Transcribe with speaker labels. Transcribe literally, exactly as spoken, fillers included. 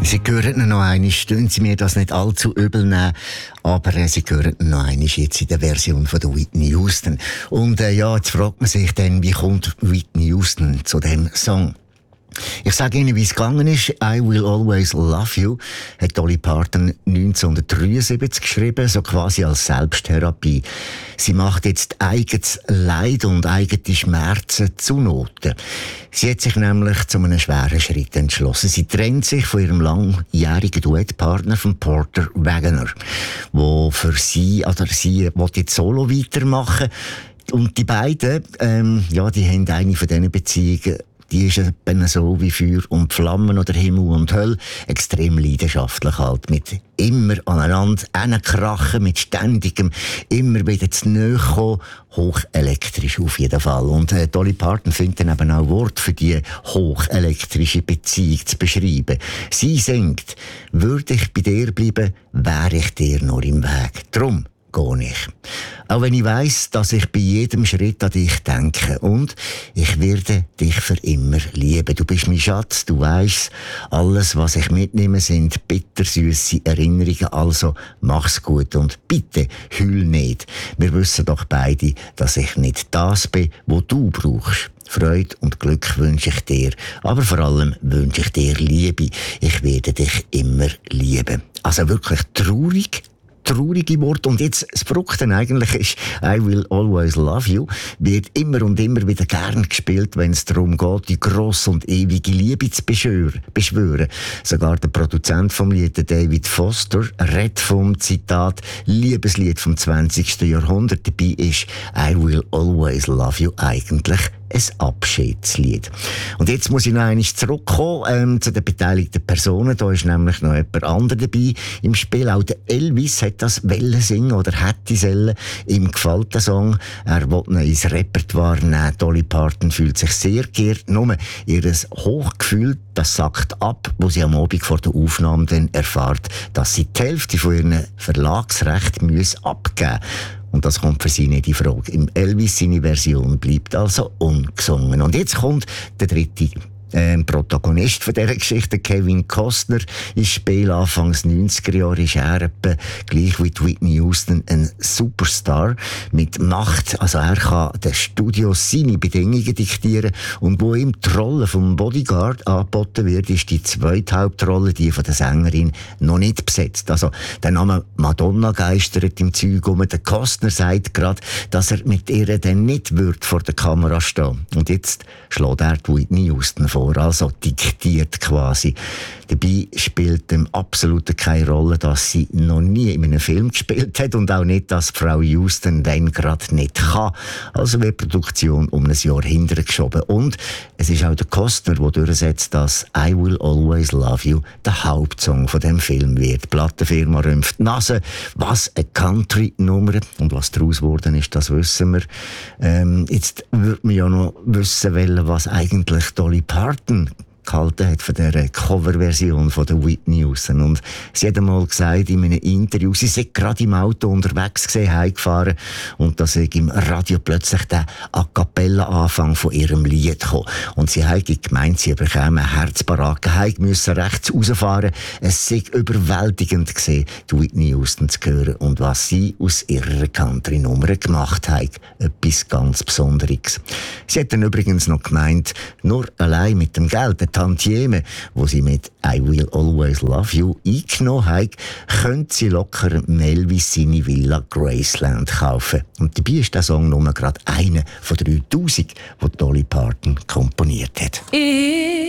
Speaker 1: Sie hören ihn noch einmal, stehen Sie mir das nicht allzu übel nehmen, aber äh, Sie hören ihn noch einmal jetzt in der Version von der Whitney Houston. Und äh, ja, jetzt fragt man sich dann, wie kommt Whitney Houston zu dem Song? Ich sage Ihnen, wie es gegangen ist. I Will Always Love You hat Dolly Parton neunzehnhundertdreiundsiebzig geschrieben, so quasi als Selbsttherapie. Sie macht jetzt eigenes Leid und eigene Schmerzen zu Noten. Sie hat sich nämlich zu einem schweren Schritt entschlossen. Sie trennt sich von ihrem langjährigen Duettpartner von Porter Wagoner, wo für sie, oder sie will jetzt solo weitermachen. Und die beiden, ähm, ja, die haben eine von diesen Beziehungen, die ist eben so wie Feuer und Flammen oder Himmel und Hölle. Extrem leidenschaftlich halt. Mit immer aneinander hinkrachen, mit ständigem immer wieder zu nahe kommen. Hochelektrisch auf jeden Fall. Und äh, Dolly Parton findet dann eben auch Wort für die hochelektrische Beziehung zu beschreiben. Sie singt: Würde ich bei dir bleiben, wäre ich dir nur im Weg. Drum gehe ich. Auch wenn ich weiss, dass ich bei jedem Schritt an dich denke. Und ich werde dich für immer lieben. Du bist mein Schatz, du weisst, alles, was ich mitnehme, sind bittersüße Erinnerungen. Also mach's gut und bitte heul nicht. Wir wissen doch beide, dass ich nicht das bin, was du brauchst. Freude und Glück wünsche ich dir, aber vor allem wünsche ich dir Liebe. Ich werde dich immer lieben. Also wirklich traurig, traurige Worte. Und jetzt, das Verrückte eigentlich ist, I Will Always Love You wird immer und immer wieder gern gespielt, wenn es darum geht, die grosse und ewige Liebe zu beschwören. Sogar der Produzent vom Lied, David Foster, redet vom Zitat Liebeslied vom zwanzigsten Jahrhundert. Dabei ist I Will Always Love You eigentlich ein Abschiedslied. Und jetzt muss ich noch einmal zurückkommen ähm, zu den beteiligten Personen. Da ist nämlich noch jemand anderes dabei im Spiel. Auch der Elvis hat das wollen singen oder hätte sollen. Ihm gefällt der Song. Er will ihn ins Repertoire nehmen. Dolly Parton fühlt sich sehr geehrt. Nur ihr Hochgefühl, das sackt ab, wo sie am Abend vor der Aufnahme dann erfährt, dass sie die Hälfte von ihren Verlagsrechten abgeben müssen. Und das kommt für sie nicht in Frage. Im Elvis seine Version bleibt also ungesungen. Und jetzt kommt der dritte Ähm, Protagonist von dieser Geschichte, Kevin Costner, ist Spiel Anfangs neunziger Jahre, ist er etwa gleich wie Whitney Houston ein Superstar mit Macht. Also er kann den Studios seine Bedingungen diktieren und wo ihm die Rolle vom Bodyguard angeboten wird, ist die zweite Hauptrolle, die von der Sängerin, noch nicht besetzt. Also der Name Madonna geistert im Zeug um. Der Costner sagt gerade, dass er mit ihr dann nicht wird vor der Kamera stehen. Und jetzt schlägt er die Whitney Houston vor. Also diktiert quasi. Dabei spielt dem absolut keine Rolle, dass sie noch nie in einem Film gespielt hat und auch nicht, dass Frau Houston dann gerade nicht kann. Also wird die Produktion um ein Jahr hintergeschoben. Und es ist auch der Costner, der durchsetzt, dass I Will Always Love You der Hauptsong von dem Film wird. Die Plattenfirma rümpft die Nase. Was eine Country-Nummer. Und was daraus geworden ist, das wissen wir. Ähm, jetzt würde man ja noch wissen wollen, was eigentlich Dolly Parton gehalten hat von dieser Coverversion von der Whitney Houston. Und sie hat einmal gesagt in einem Interview, sie sei gerade im Auto unterwegs gewesen, heimgefahren, und da sei im Radio plötzlich der A-Cappella-Anfang von ihrem Lied gekommen. Und sie hat gemeint, sie bekäme eine Herzbaracke, hat müssen rechts rausfahren. Es sei überwältigend gewesen, die Whitney Houston zu hören und was sie aus ihrer Country-Nummer gemacht hat. Etwas ganz Besonderes. Sie hat dann übrigens noch gemeint, nur allein mit dem Geld, der Tantieme, wo sie mit I Will Always Love You eingenommen hat, könnte sie locker Elvis seine Villa Graceland kaufen. Und dabei ist der Song nur gerade einer von dreitausend, die Dolly Parton komponiert hat.
Speaker 2: I